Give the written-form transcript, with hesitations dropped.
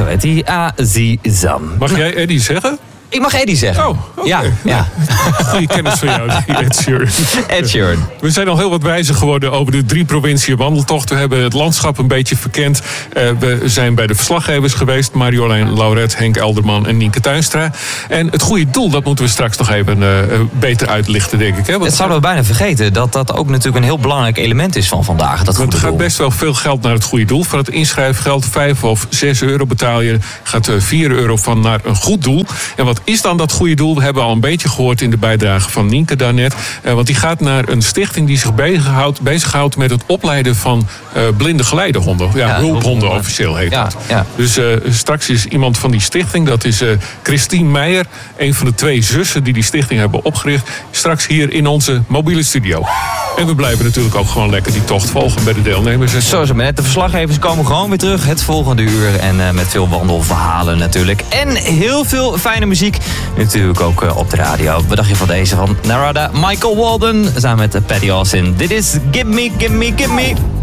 Eddie Azizam. Mag jij Eddie zeggen? Ik mag Eddie zeggen. Oh, okay. Ja. Goeie kennis van jou, Ed Sheeran. Ed Sheeran. We zijn al heel wat wijzer geworden over de 3 provinciën wandeltocht. We hebben het landschap een beetje verkend. We zijn bij de verslaggevers geweest. Marjolein Lauret, Henk Elderman en Nienke Tuinstra. En het goede doel, dat moeten we straks nog even beter uitlichten, denk ik. Hè? Dat zouden we bijna vergeten. Dat ook natuurlijk een heel belangrijk element is van vandaag. Want er gaat best wel veel geld naar het goede doel. Van het inschrijfgeld 5 of 6 euro betaal je. Gaat 4 euro van naar een goed doel. En wat is dan dat goede doel? We hebben al een beetje gehoord in de bijdrage van Nienke daarnet. Want die gaat naar een stichting die zich bezighoudt met het opleiden van blinde geleidehonden. Ja, hulphonden officieel heet dat. Ja. Dus straks is iemand van die stichting, dat is Christine Meijer, een van de 2 zussen die stichting hebben opgericht, straks hier in onze mobiele studio. En we blijven natuurlijk ook gewoon lekker die tocht volgen bij de deelnemers. Zo is het net. De verslaggevers komen gewoon weer terug het volgende uur. En met veel wandelverhalen natuurlijk. En heel veel fijne muziek. Natuurlijk ook op de radio. Wat dacht je van deze van Narada? Michael Walden samen met Patty Austin. Dit is Give Me, Give Me, Give Me.